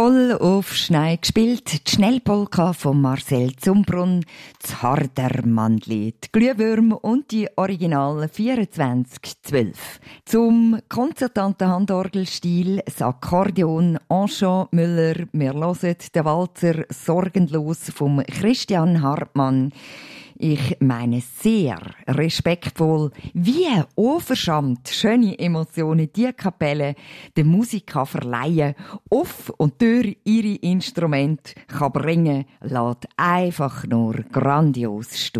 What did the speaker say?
Toll auf Schnee gespielt, die Schnellpolka von Marcel Zumbrunn, das Hardermannli, die Glühwürm und die Original 2412. Zum konzertanten Handorgelstil, das Akkordeon Enchant Müller, wir hören den Walzer «Sorgenlos» vom Christian Hartmann. Ich meine sehr respektvoll, wie unverschämt schöne Emotionen die Kapelle der Musik kann verleihen, auf und durch ihre Instrumente kann bringen, lässt einfach nur grandios stehen.